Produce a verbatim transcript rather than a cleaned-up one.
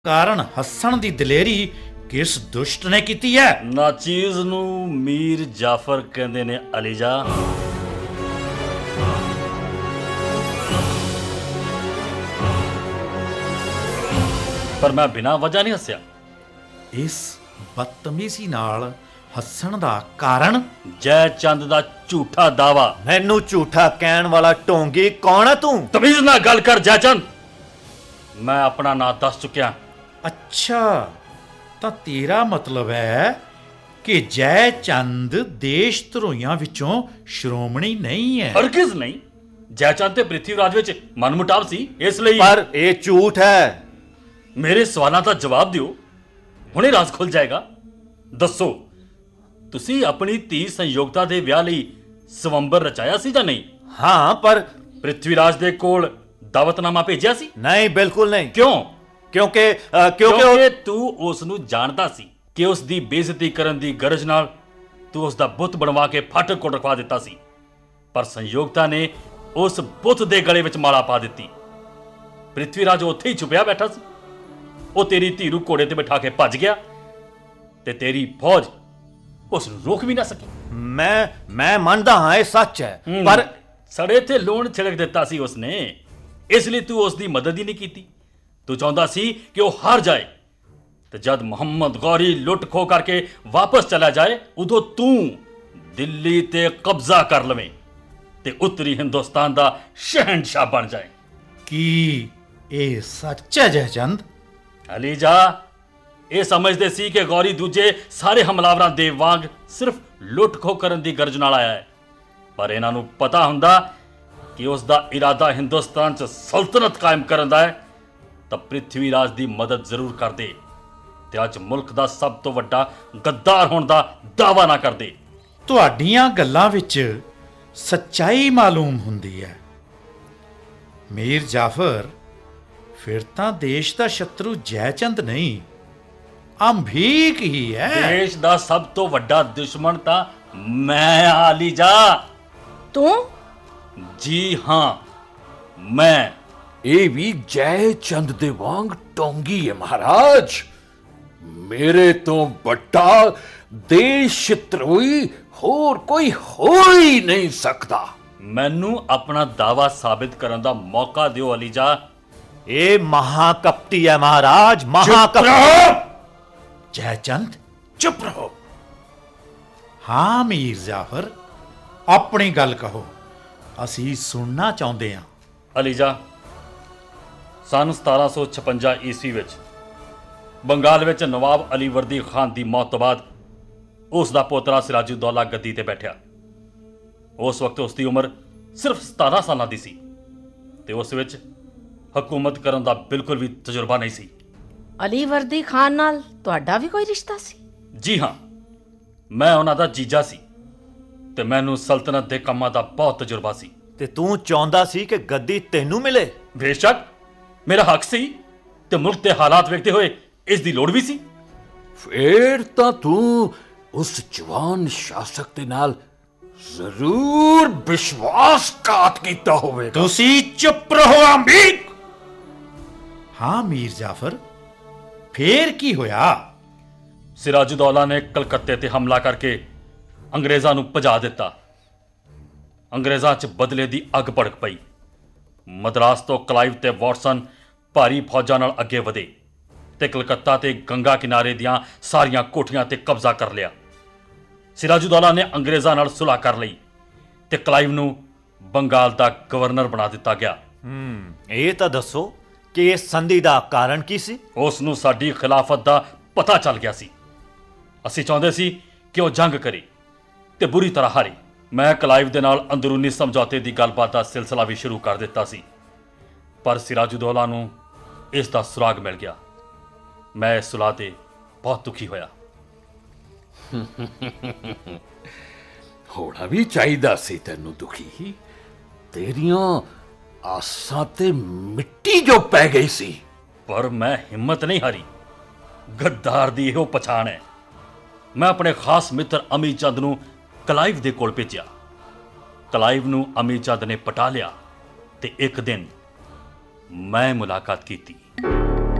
ਕਾਰਨ ਹੱਸਣ ਦੀ ਦਲੇਰੀ ਕਿਸ ਦੁਸ਼ਟ ਨੇ ਕੀਤੀ ਹੈ? ਨਾਚੀਜ਼ ਨੂੰ ਮੀਰ ਜਾਫਰ ਕਹਿੰਦੇ ਨੇ ਅਲੀਜਾ। ਪਰ ਮੈਂ ਬਿਨਾਂ ਵਜ੍ਹਾ ਨਹੀਂ ਹੱਸਿਆ। ਇਸ ਬਦਤਮੀਜ਼ੀ ਨਾਲ ਹੱਸਣ ਦਾ ਕਾਰਨ ਜੈ ਚੰਦ ਦਾ ਝੂਠਾ ਦਾਵਾ। ਮੈਨੂੰ ਝੂਠਾ ਕਹਿਣ ਵਾਲਾ ਢੋਂਗੀ ਕੌਣ ਹੈ ਤੂੰ? ਤਮੀਜ਼ ਨਾਲ ਗੱਲ ਕਰ ਜੈ ਚੰਦ। ਮੈਂ ਆਪਣਾ ਨਾਂ ਦੱਸ ਚੁੱਕਿਆ। ਅੱਛਾ, ਤਾਂ ਤੇਰਾ ਮਤਲਬ ਹੈ ਕਿ ਜੈ ਚੰਦ ਦੇਸ਼ ਧਰੋਈਆਂ ਵਿੱਚੋਂ ਸ਼੍ਰੋਮਣੀ ਨਹੀਂ ਹੈ? ਹਰਗਿਜ਼ ਨਹੀਂ। ਜੈ ਚੰਦ ਤੇ ਪ੍ਰਿਥਵੀ ਰਾਜ ਵਿੱਚ ਮਨਮੁਟਾਵ ਸੀ, ਇਸ ਲਈ। ਪਰ ਇਹ ਝੂਠ ਹੈ। ਮੇਰੇ ਸਵਾਲਾਂ ਦਾ ਜਵਾਬ ਦਿਓ, ਹੁਣੇ ਰਾਜ਼ ਖੁੱਲ ਜਾਏਗਾ। ਦੱਸੋ, ਤੁਸੀਂ ਆਪਣੀ ਧੀ ਸੰਯੋਗਤਾ ਦੇ ਵਿਆਹ ਲਈ ਸਵੰਬਰ ਰਚਾਇਆ ਸੀ ਜਾਂ ਨਹੀਂ? ਹਾਂ, ਪਰ ਪ੍ਰਿਥਵੀ ਰਾਜ ਦੇ ਕੋਲ ਦਾਵਤਨਾਮਾ ਭੇਜਿਆ ਸੀ? ਨਹੀਂ, ਬਿਲਕੁਲ ਨਹੀਂ। ਕਿਉਂ? ਕਿਉਂਕਿ ਅ, ਕਿਉਂਕਿ ਕਿਉਂਕਿ ਤੂੰ ਉਸ ਨੂੰ ਜਾਣਦਾ ਸੀ ਕਿ ਉਸ ਦੀ ਬੇਇੱਜ਼ਤੀ ਕਰਨ ਦੀ ਗਰਜ ਨਾਲ ਤੂੰ ਉਸ ਦਾ ਬੁੱਤ ਬਣਵਾ ਕੇ ਫਾਟਕ ਕੋਲ ਰਖਵਾ ਦਿੱਤਾ ਸੀ। ਪਰ ਸੰਯੋਗਤਾ ਨੇ ਉਸ ਬੁੱਤ ਦੇ ਗਲੇ ਵਿੱਚ ਮਾਲਾ ਪਾ ਦਿੱਤੀ। ਪ੍ਰਿਥਵੀ ਰਾਜ ਉੱਥੇ ਹੀ ਛੁਪਿਆ ਬੈਠਾ ਸੀ। ਉਹ ਤੇਰੀ ਧੀ ਨੂੰ ਘੋੜੇ ਤੇ ਬਿਠਾ ਕੇ ਭੱਜ ਗਿਆ ਤੇ ਤੇਰੀ ਫੌਜ ਉਸ ਨੂੰ ਰੋਕ ਵੀ ਨਾ ਸਕੀ। ਮੈਂ ਮੈਂ ਮੰਨਦਾ ਹਾਂ ਇਹ ਸੱਚ ਹੈ, ਪਰ ਸੜੇ ਤੇ ਲੂਣ ਛਿੜਕ ਦਿੱਤਾ ਸੀ ਉਸਨੇ, ਇਸ ਲਈ ਤੂੰ ਉਸ ਦੀ ਮਦਦ ਹੀ ਨਹੀਂ ਕੀਤੀ। ਤੂੰ ਚਾਹੁੰਦਾ ਸੀ ਕਿ ਉਹ ਹਾਰ ਜਾਏ ਤੇ ਜਦ ਮੁਹੰਮਦ ਗੌਰੀ ਲੁੱਟ ਖੋ ਕਰਕੇ ਵਾਪਸ ਚਲਾ ਜਾਏ ਉਦੋਂ ਤੂੰ ਦਿੱਲੀ ਤੇ ਕਬਜ਼ਾ ਕਰ ਲਵੇਂ ਤੇ ਉੱਤਰੀ ਹਿੰਦੁਸਤਾਨ ਦਾ ਸ਼ਹਿਨਸ਼ਾਹ ਬਣ ਜਾਏ। ਕੀ ਇਹ ਸੱਚ ਹੈ ਜੈ ਚੰਦ? ਅਲੀਜਾ ਇਹ ਸਮਝਦੇ ਸੀ ਕਿ ਗੌਰੀ ਦੂਜੇ ਸਾਰੇ ਹਮਲਾਵਰਾਂ ਦੇ ਵਾਂਗ ਸਿਰਫ ਲੁੱਟ ਖੋ ਕਰਨ ਦੀ ਗਰਜ ਨਾਲ ਆਇਆ ਹੈ, ਪਰ ਇਹਨਾਂ ਨੂੰ ਪਤਾ ਹੁੰਦਾ ਕਿ ਉਸ ਦਾ ਇਰਾਦਾ ਹਿੰਦੁਸਤਾਨ 'ਚ ਸਲਤਨਤ ਕਾਇਮ ਕਰਨ ਦਾ ਹੈ ਤਾਂ ਪ੍ਰਿਥਵੀ ਰਾਜ ਦੀ ਮਦਦ ਜ਼ਰੂਰ ਕਰਦੇ ਤੇ ਅੱਜ ਮੁਲਕ ਦਾ ਸਭ ਤੋਂ ਵੱਡਾ ਗੱਦਾਰ ਹੋਣ ਦਾ ਦਾਅਵਾ ਨਾ ਕਰਦੇ। ਤੁਹਾਡੀਆਂ ਗੱਲਾਂ ਵਿੱਚ ਸੱਚਾਈ ਮਾਲੂਮ ਹੁੰਦੀ ਹੈ ਮੀਰ ਜਾਫਰ। ਫਿਰ ਤਾਂ ਦੇਸ਼ ਦਾ ਸ਼ਤਰੂ ਜੈ ਚੰਦ ਨਹੀਂ, ਅੰਭੀਕ ਹੀ ਹੈ। ਦੇਸ਼ ਦਾ ਸਭ ਤੋਂ ਵੱਡਾ ਦੁਸ਼ਮਣ ਤਾਂ ਮੈਂ ਹਾਂ ਅਲੀਜਾ। ਤੂੰ? ਜੀ ਹਾਂ, ਮੈਂ। ਇਹ ਵੀ ਜੈ ਚੰਦ ਦੇ ਵਾਂਗ ਟੋਂਗੀ ਹੈ ਮਹਾਰਾਜ। ਮੇਰੇ ਤੋਂ ਵੱਡਾ ਦੇਸ਼ ਧਰੋਹੀ ਹੋਰ ਕੋਈ ਹੋ ਹੀ ਨਹੀਂ ਸਕਦਾ। ਮੈਨੂੰ ਆਪਣਾ ਦਾਅਵਾ ਸਾਬਿਤ ਕਰਨ ਦਾ ਮੌਕਾ ਦਿਓ ਅਲੀਜਾ। ਇਹ ਮਹਾਕਪਟੀ ਹੈ ਮਹਾਰਾਜ, ਮਹਾਕਪਟੀ। ਜੈ ਚੰਦ ਚੁੱਪ ਰਹੋ। ਹਾਂ ਮੀਰ ਜਾਫਰ, ਆਪਣੀ ਗੱਲ ਕਹੋ, ਅਸੀਂ ਸੁਣਨਾ ਚਾਹੁੰਦੇ ਹਾਂ। ਅਲੀਜਾ, ਸਨ ਸਤਾਰਾਂ ਸੌ ਛਪੰਜਾ ਈਸਵੀ ਵਿੱਚ ਬੰਗਾਲ ਵਿੱਚ ਨਵਾਬ ਅਲੀ ਵਰਦੀ ਖਾਨ ਦੀ ਮੌਤ ਤੋਂ ਬਾਅਦ ਉਸ ਦਾ ਪੋਤਰਾ ਸਿਰਾਜੁਦੌਲਾ ਗੱਦੀ ਤੇ ਬੈਠਿਆ। ਉਸ ਵਕਤ ਉਸ ਦੀ ਉਮਰ ਸਿਰਫ ਸਤਾਰਾਂ ਸਾਲਾਂ ਦੀ ਸੀ ਤੇ ਉਸ ਵਿੱਚ ਹਕੂਮਤ ਕਰਨ ਦਾ ਬਿਲਕੁਲ ਵੀ ਤਜਰਬਾ ਨਹੀਂ ਸੀ। ਅਲੀ ਵਰਦੀ ਖਾਨ ਨਾਲ ਤੁਹਾਡਾ ਵੀ ਕੋਈ ਰਿਸ਼ਤਾ ਸੀ? ਜੀ ਹਾਂ, ਮੈਂ ਉਹਨਾਂ ਦਾ ਜੀਜਾ ਸੀ ਤੇ ਮੈਨੂੰ ਸਲਤਨਤ ਦੇ ਕੰਮਾਂ ਦਾ ਬਹੁਤ ਤਜਰਬਾ ਸੀ। ਤੇ ਤੂੰ ਚਾਹੁੰਦਾ ਸੀ ਕਿ ਗੱਦੀ ਤੈਨੂੰ ਮਿਲੇ? ਬੇਸ਼ੱਕ, ਮੇਰਾ ਹੱਕ ਸੀ ਤੇ ਮੁਲਕ ਦੇ ਹਾਲਾਤ ਵੇਖਦੇ ਹੋਏ ਇਸ ਦੀ ਲੋੜ ਵੀ ਸੀ। ਫੇਰ ਤਾਂ ਤੂੰ ਉਸ ਜਵਾਨ ਸ਼ਾਸਕ ਦੇ ਨਾਲ ਜ਼ਰੂਰ ਵਿਸ਼ਵਾਸਘਾਤ ਕੀਤਾ ਹੋਵੇਗਾ। ਤੁਸੀਂ ਚੁੱਪ ਰਹੋ ਅੰਬੀਕ। ਹਾਂ ਮੀਰ ਜਾਫਰ, ਫੇਰ ਕੀ ਹੋਇਆ? ਸਿਰਾਜੁਦੌਲਾ ਨੇ ਕਲਕੱਤੇ ਤੇ ਹਮਲਾ ਕਰਕੇ ਅੰਗਰੇਜ਼ਾਂ ਨੂੰ ਭਜਾ ਦਿੱਤਾ। ਅੰਗਰੇਜ਼ਾਂ 'ਚ ਬਦਲੇ ਦੀ ਅੱਗ ਭੜਕ ਪਈ। ਮਦਰਾਸ ਤੋਂ ਕਲਾਈਵ ਤੇ ਵਾਟਸਨ ਭਾਰੀ ਫੌਜਾਂ ਨਾਲ ਅੱਗੇ ਵਧੇ ਤੇ ਕਲਕੱਤਾ ਤੇ ਗੰਗਾ ਕਿਨਾਰੇ ਦੀਆਂ ਸਾਰੀਆਂ ਕੋਠੀਆਂ ਤੇ ਕਬਜ਼ਾ ਕਰ ਲਿਆ। ਸਿਰਾਜੁਦੌਲਾ ਨੇ ਅੰਗਰੇਜ਼ਾਂ ਨਾਲ ਸੁਲ੍ਹਾ ਕਰ ਲਈ ਤੇ ਕਲਾਈਵ ਨੂੰ ਬੰਗਾਲ ਦਾ ਗਵਰਨਰ ਬਣਾ ਦਿੱਤਾ ਗਿਆ। ਹੂੰ ਇਹ ਤਾਂ ਦੱਸੋ ਕਿ ਇਸ ਸੰਧੀ ਦਾ ਕਾਰਨ ਕੀ ਸੀ? ਉਸ ਨੂੰ ਸਾਡੀ ਖਿਲਾਫਤ ਦਾ ਪਤਾ ਚੱਲ ਗਿਆ ਸੀ। ਅਸੀਂ ਚਾਹੁੰਦੇ ਸੀ ਕਿ ਉਹ ਜੰਗ ਕਰੇ ਤੇ ਬੁਰੀ ਤਰ੍ਹਾਂ ਹਾਰੇ। ਮੈਂ ਕਲਾਈਵ ਦੇ ਨਾਲ ਅੰਦਰੂਨੀ ਸਮਝੌਤੇ ਦੀ ਗੱਲਬਾਤ ਦਾ ਸਿਲਸਿਲਾ ਵੀ ਸ਼ੁਰੂ ਕਰ ਦਿੱਤਾ ਸੀ, ਪਰ ਸਿਰਾਜੁਦੌਲਾ ਨੂੰ ਇਸ ਦਾ ਸੁਰਾਗ ਮਿਲ ਗਿਆ। ਮੈਂ ਇਸ ਸੁਲਾਹ ਤੇ ਬਹੁਤ ਦੁਖੀ ਹੋਇਆ। ਹੋਣਾ ਵੀ ਚਾਹੀਦਾ ਸੀ ਤੈਨੂੰ ਦੁਖੀ। ਤੇਰੀਆਂ ਆਸਾਂ ਤੇ ਮਿੱਟੀ ਜੋ ਪੈ ਗਈ ਸੀ। ਪਰ ਮੈਂ ਹਿੰਮਤ ਨਹੀਂ ਹਾਰੀ। ਗੱਦਾਰ ਦੀ ਇਹੋ ਪਛਾਣ ਹੈ। ਮੈਂ ਆਪਣੇ ਖਾਸ ਮਿੱਤਰ ਅਮੀ ਚੰਦ ਨੂੰ ਕਲਾਈਵ ਦੇ ਕੋਲ ਭੇਜਿਆ। ਕਲਾਈਵ ਨੂੰ ਅਮੀ ਚੰਦ ਨੇ ਪਟਾ ਲਿਆ ਤੇ ਇੱਕ ਦਿਨ ਮੈਂ ਮੁਲਾਕਾਤ ਕੀਤੀ।